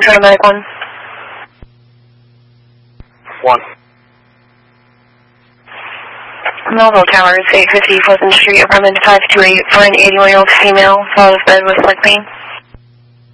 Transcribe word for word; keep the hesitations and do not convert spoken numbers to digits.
Medic one. One. Melville Towers, eight fifty Pleasant Street, apartment five two eight, for an eighty-one-year-old female, follows bed with leg pain.